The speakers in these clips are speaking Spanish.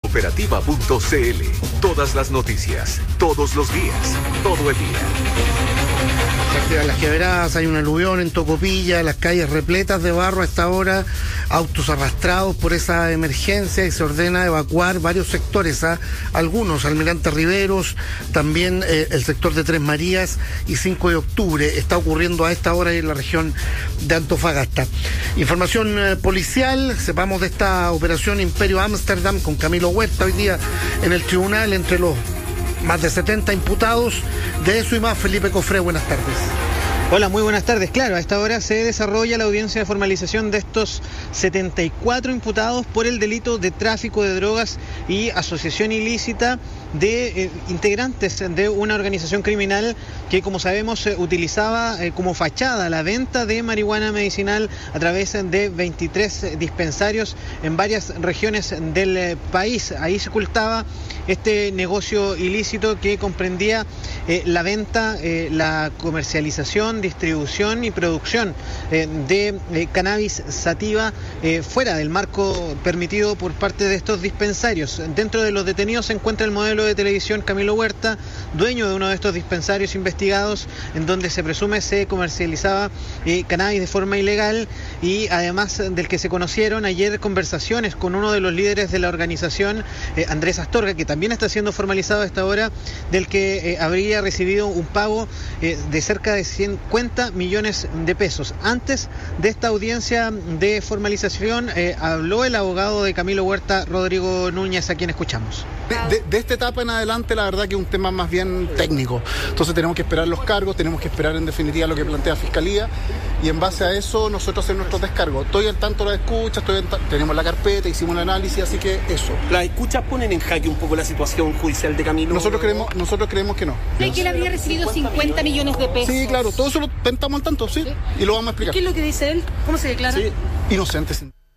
Cooperativa.cl. Todas las noticias, todos los días, todo el día. En Las Quebradas hay un aluvión en Tocopilla, las calles repletas de barro a esta hora, autos arrastrados por esa emergencia y se ordena evacuar varios sectores, algunos, Almirante Riveros, también el sector de Tres Marías y 5 de octubre. Está ocurriendo a esta hora en la región de Antofagasta. Información policial, sepamos de esta operación Imperio Ámsterdam con Camilo Huerta hoy día en el tribunal entre los más de 70 imputados. De eso y más, Felipe Cofré, buenas tardes. Hola, muy buenas tardes. Claro, a esta hora se desarrolla la audiencia de formalización de estos 74 imputados por el delito de tráfico de drogas y asociación ilícita de integrantes de una organización criminal que, como sabemos, utilizaba como fachada la venta de marihuana medicinal a través de 23 dispensarios en varias regiones del país. Ahí se ocultaba este negocio ilícito que comprendía la venta, la comercialización, distribución y producción de cannabis sativa fuera del marco permitido por parte de estos dispensarios. Dentro de los detenidos se encuentra el modelo de televisión Camilo Huerta, dueño de uno de estos dispensarios investigados, en donde se presume se comercializaba cannabis de forma ilegal, y además del que se conocieron ayer conversaciones con uno de los líderes de la organización, Andrés Astorga, que también está siendo formalizado a esta hora, del que habría recibido un pago de cerca de 50 millones de pesos. Antes de esta audiencia de formalización habló el abogado de Camilo Huerta, Rodrigo Núñez, a quien escuchamos. De esta etapa en adelante, la verdad que es un tema más bien técnico. Entonces tenemos que esperar los cargos, tenemos que esperar en definitiva lo que plantea Fiscalía, y en base a eso nosotros hacer nuestros descargos. Estoy al tanto de la escucha, tenemos la carpeta, hicimos el análisis, así que eso. ¿Las escuchas ponen en jaque un poco la situación judicial de Camilo? Nosotros creemos que no. ¿Cree que él habría recibido 50 millones de pesos? Sí, claro, todo eso lo estamos al tanto, sí, y lo vamos a explicar. ¿Qué es lo que dice él? ¿Cómo se declara? Sí, inocente.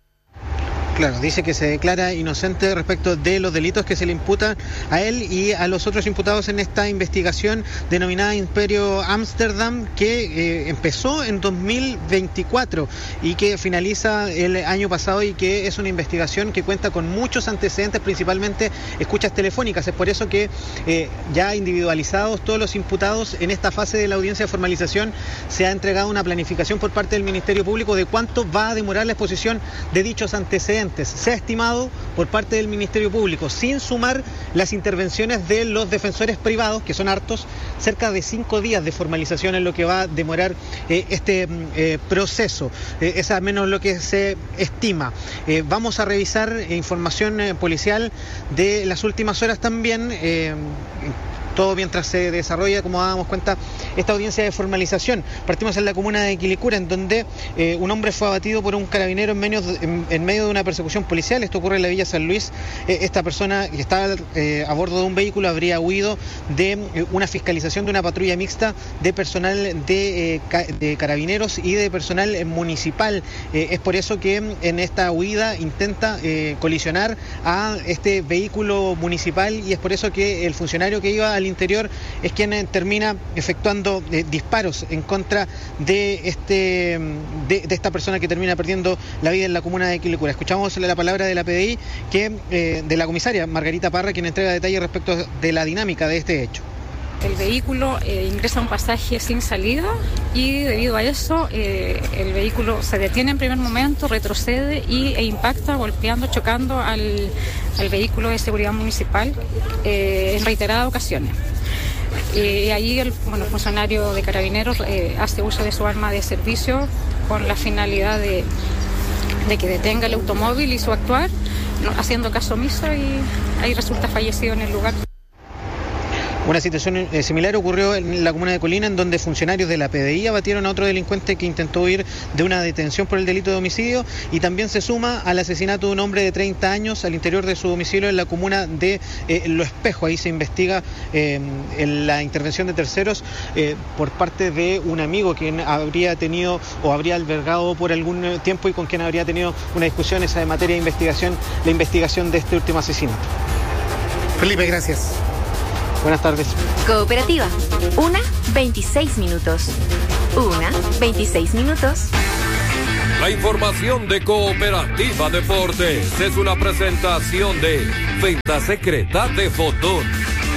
Claro, dice que se declara inocente respecto de los delitos que se le imputan a él y a los otros imputados en esta investigación denominada Imperio Ámsterdam, que empezó en 2024 y que finaliza el año pasado, y que es una investigación que cuenta con muchos antecedentes, principalmente escuchas telefónicas. Es por eso que ya individualizados todos los imputados en esta fase de la audiencia de formalización se ha entregado una planificación por parte del Ministerio Público de cuánto va a demorar la exposición de dichos antecedentes. Se ha estimado por parte del Ministerio Público, sin sumar las intervenciones de los defensores privados, que son hartos, cerca de 5 días de formalización en lo que va a demorar este proceso. Es al menos lo que se estima. Vamos a revisar información policial de las últimas horas también. Todo mientras se desarrolla, como dábamos cuenta, esta audiencia de formalización. Partimos en la comuna de Quilicura, en donde un hombre fue abatido por un carabinero en medio de una persecución policial. Esto ocurre en la Villa San Luis. Esta persona que estaba a bordo de un vehículo habría huido de una fiscalización de una patrulla mixta de personal de carabineros y de personal municipal. Es por eso que en esta huida intenta colisionar a este vehículo municipal, y es por eso que el funcionario que iba al interior es quien termina efectuando disparos en contra de esta persona que termina perdiendo la vida en la comuna de Quilicura. Escuchamos la palabra de la PDI, de la comisaria Margarita Parra, quien entrega detalles respecto de la dinámica de este hecho. El vehículo ingresa a un pasaje sin salida, y debido a eso el vehículo se detiene en primer momento, retrocede e impacta, chocando al vehículo de seguridad municipal en reiteradas ocasiones. Y ahí el funcionario de carabineros hace uso de su arma de servicio con la finalidad de que detenga el automóvil y su actuar, haciendo caso omiso, y ahí resulta fallecido en el lugar. Una situación similar ocurrió en la comuna de Colina, en donde funcionarios de la PDI abatieron a otro delincuente que intentó huir de una detención por el delito de homicidio, y también se suma al asesinato de un hombre de 30 años al interior de su domicilio en la comuna de Lo Espejo. Ahí se investiga en la intervención de terceros por parte de un amigo quien habría tenido o habría albergado por algún tiempo y con quien habría tenido una discusión esa de materia de investigación, la investigación de este último asesinato. Felipe, gracias. Buenas tardes. Cooperativa. 1:26 minutos. 1:26 minutos. La información de Cooperativa Deportes es una presentación de Venta Secreta de Fotón.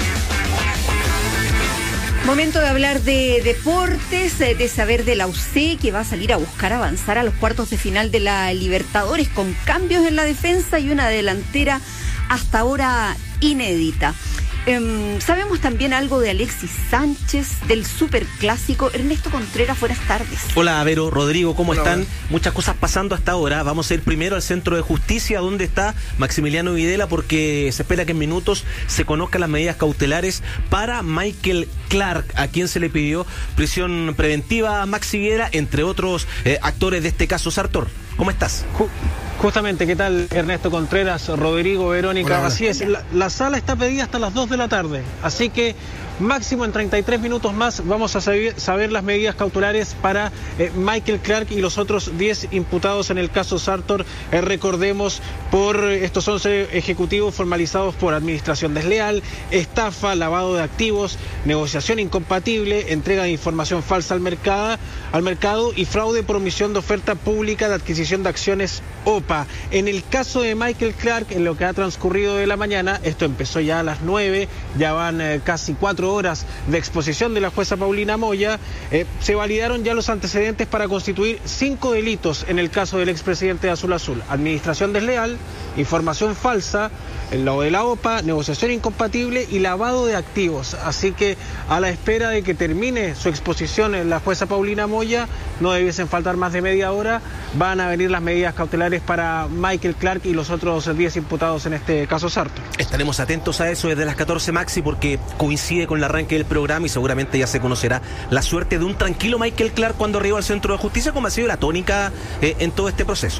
Momento de hablar de deportes, de saber de la UC, que va a salir a buscar avanzar a los cuartos de final de la Libertadores con cambios en la defensa y una delantera hasta ahora inédita. Sabemos también algo de Alexis Sánchez, del Superclásico. Ernesto Contreras, buenas tardes. Hola, Vero, Rodrigo, ¿cómo están? Hola. Muchas cosas pasando hasta ahora. Vamos a ir primero al Centro de Justicia, donde está Maximiliano Videla, porque se espera que en minutos se conozcan las medidas cautelares para Michael Clark, a quien se le pidió prisión preventiva. Maxi Videla, entre otros actores de este caso. Sartor, ¿cómo estás? Justamente, ¿qué tal, Ernesto Contreras, Rodrigo, Verónica? Hola. Así es, la sala está pedida hasta las 2 de la tarde, así que máximo en 33 minutos más vamos a saber las medidas cautelares para Michael Clark y los otros 10 imputados en el caso Sartor. Recordemos, por estos 11 ejecutivos formalizados por administración desleal, estafa, lavado de activos, negociación incompatible, entrega de información falsa al mercado y fraude por omisión de oferta pública de adquisición de acciones OPA. En el caso de Michael Clark, en lo que ha transcurrido de la mañana, esto empezó ya a las 9, ya van casi 4 horas de exposición de la jueza Paulina Moya, se validaron ya los antecedentes para constituir 5 delitos en el caso del expresidente de Azul Azul: administración desleal, información falsa, el lavado de la OPA, negociación incompatible y lavado de activos. Así que a la espera de que termine su exposición en la jueza Paulina Moya, no debiesen faltar más de media hora, van a venir las medidas cautelares para Michael Clark y los otros 10 imputados en este caso Sartor. Estaremos atentos a eso desde las 14, Maxi, porque coincide con el arranque del programa y seguramente ya se conocerá la suerte de un tranquilo Michael Clark cuando arriba al Centro de Justicia, como ha sido la tónica en todo este proceso.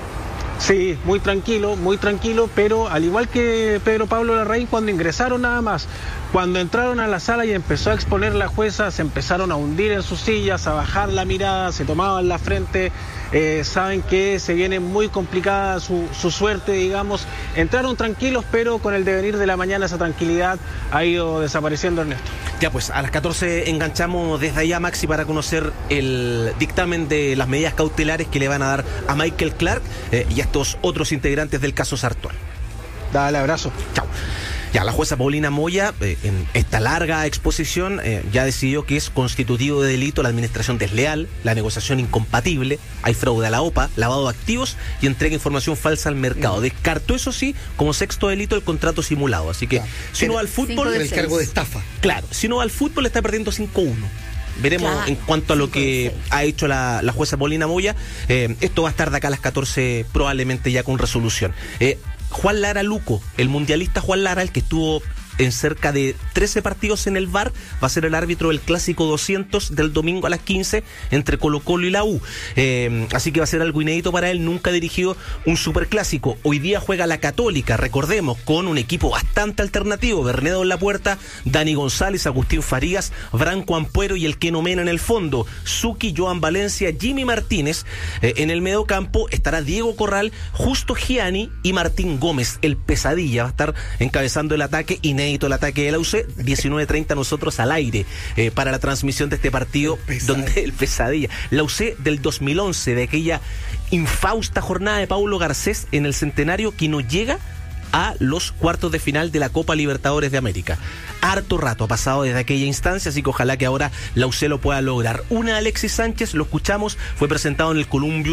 Sí, muy tranquilo, pero al igual que Pedro Pablo Larraín, cuando ingresaron nada más, cuando entraron a la sala y empezó a exponer la jueza, se empezaron a hundir en sus sillas, a bajar la mirada, se tomaban la frente. Saben que se viene muy complicada su suerte, digamos. Entraron tranquilos, pero con el devenir de la mañana esa tranquilidad ha ido desapareciendo, Ernesto. Ya pues, a las 14 enganchamos desde allá, Maxi, para conocer el dictamen de las medidas cautelares que le van a dar a Michael Clark y a estos otros integrantes del caso Sartor. Dale, abrazo. Chao. Ya, la jueza Paulina Moya, en esta larga exposición, ya decidió que es constitutivo de delito la administración desleal, la negociación incompatible, hay fraude a la OPA, lavado de activos y entrega de información falsa al mercado. Descartó, eso sí, como sexto delito el contrato simulado. Así que, si no va al fútbol... El cargo de estafa. Claro, si no va al fútbol está perdiendo 5-1. Veremos en cuanto a lo que ha hecho la jueza Paulina Moya. Esto va a estar de acá a las 14 probablemente ya con resolución. Juan Lara Luco, el mundialista Juan Lara, el que estuvo en cerca de 13 partidos en el VAR, va a ser el árbitro del Clásico 200 del domingo a las 15 entre Colo-Colo y la U. Así que va a ser algo inédito para él, nunca ha dirigido un superclásico. Hoy día juega la Católica, recordemos, con un equipo bastante alternativo: Bernedo en la puerta, Dani González, Agustín Farías, Branco Ampuero y el Keno Mena en el fondo, Zucchi, Joan Valencia, Jimmy Martínez. En el mediocampo estará Diego Corral, Justo Gianni y Martín Gómez, el Pesadilla, va a estar encabezando el ataque. Inédito el ataque de la UC, 19:30 nosotros al aire para la transmisión de este partido, donde el Pesadilla, la UC del 2011, de aquella infausta jornada de Paulo Garcés en el centenario, que no llega a los cuartos de final de la Copa Libertadores de América. Harto rato ha pasado desde aquella instancia, así que ojalá que ahora la UC lo pueda lograr. Una Alexis Sánchez, lo escuchamos, fue presentado en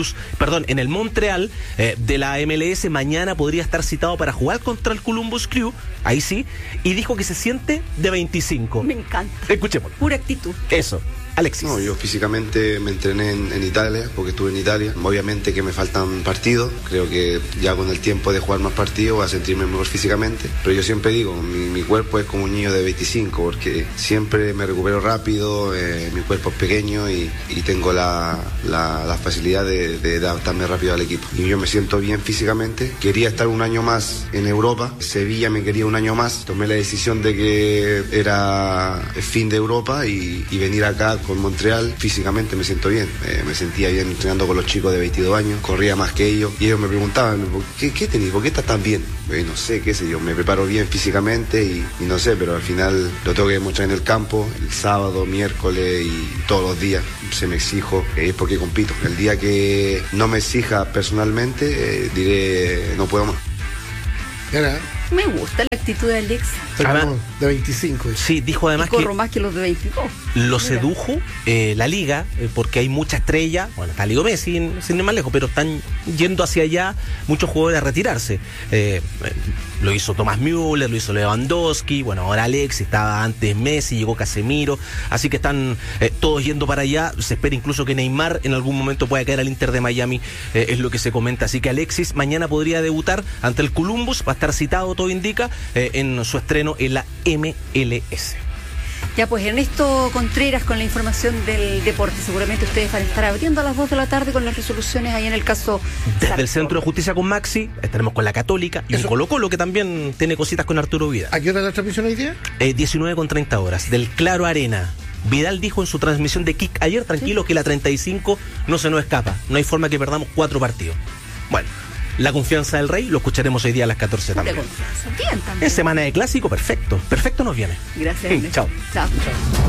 en el Montreal de la MLS. Mañana podría estar citado para jugar contra el Columbus Crew, ahí sí, y dijo que se siente de 25. Me encanta. Escuchémoslo. Pura actitud. Eso. Alexis. No, yo físicamente me entrené en Italia, porque estuve en Italia. Obviamente que me faltan partidos, creo que ya con el tiempo de jugar más partidos voy a sentirme mejor físicamente, pero yo siempre digo, mi cuerpo es como un niño de 25, porque siempre me recupero rápido, mi cuerpo es pequeño y tengo la facilidad de adaptarme rápido al equipo. Y yo me siento bien físicamente, quería estar un año más en Europa, Sevilla me quería un año más, tomé la decisión de que era el fin de Europa y venir acá con Montreal, físicamente me siento bien. Me sentía bien entrenando con los chicos de 22 años, corría más que ellos. Y ellos me preguntaban, ¿qué tenés? ¿Por qué estás tan bien? No sé, qué sé yo, me preparo bien físicamente y no sé, pero al final lo tengo que demostrar en el campo, el sábado, miércoles y todos los días. Se me exijo, es porque compito. El día que no me exija personalmente, diré, no puedo más. Me gusta la actitud de Alex. De 25. Sí, dijo además y corro más que los de 22. Lo sedujo la liga, porque hay mucha estrella. Bueno, está Leo Messi, sin ir más lejos, pero están yendo hacia allá muchos jugadores a retirarse. Lo hizo Thomas Müller, lo hizo Lewandowski, bueno, ahora Alexis, estaba antes Messi, llegó Casemiro, así que están todos yendo para allá. Se espera incluso que Neymar en algún momento pueda caer al Inter de Miami, es lo que se comenta. Así que Alexis mañana podría debutar ante el Columbus, va a estar citado, todo indica, en su estreno en la MLS. Ya pues, Ernesto Contreras con la información del deporte. Seguramente ustedes van a estar abriendo a las 2 de la tarde con las resoluciones ahí en el caso desde Sartor. el Centro de Justicia con Maxi, estaremos con la Católica y Colo Colo, que también tiene cositas con Arturo Vidal. ¿A qué hora la transmisión hoy día? 19:30 horas, del Claro Arena. Vidal dijo en su transmisión de Kick ayer, tranquilo, que la 35 no se nos escapa, no hay forma que perdamos 4 partidos. Bueno, la confianza del Rey lo escucharemos hoy día a las 14 también. Bien, también. Es semana de clásico, perfecto nos viene. Gracias. Chao. Chao.